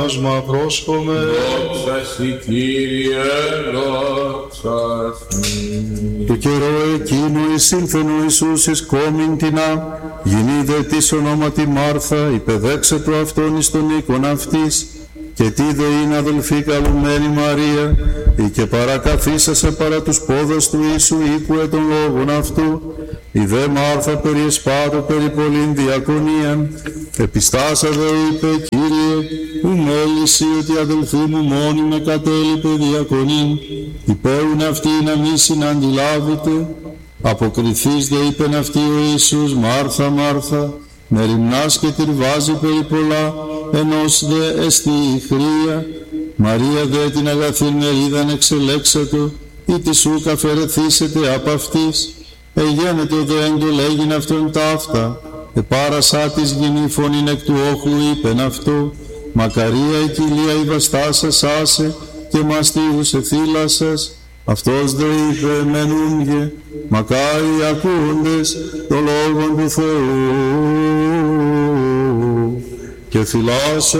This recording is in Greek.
Μα πρόσχομαι. Δόξα σοι, Κύριε, δόξα σοι. Το καιρό εκείνο εισήλθεν ο Ιησούς εις κόμην τινά, γινήδε της ονόματι Μάρθα, υπεδέξε το αυτόν εις τον οίκον αυτής, και τι δε είναι αδελφή καλουμένη Μαρία, ή και παρακαθίσασε παρά τους πόδας του Ιησού οίκουε των λόγων αυτού, η δε Μάρθα περί εσπάτω περί πολλήν διακονίαν, επιστάσα δε είπε, Κύριε, ου μέλησι ότι η αδελφή μου μόνη με κατέλειπε διακονήν, υπέουν αυτοί να μη συναντιλάβετε. Αποκριθείς δε είπεν αυτή ο Ιησούς, Μάρθα, Μάρθα, με ρημνάς και τυρβάζει περί πολλά, ενός δε εστί η χρία. Μαρία δε την αγαθήν μερίδαν εξελέξατο, ή τη σου καφερεθήσετε απ' αυτής. Εγένετο δε εντολέγειν αυτόν ταύτα, επάρασά της γυνή φωνήν εκ του όχλου είπεν αυτό, μακαρία η κοιλία η βαστάσας άσε και μαστίγους εθύλασας. Αυτός δε είπε μενούγε, μακάρι οι ακούοντες το λόγον του Θεού και θυλάσσε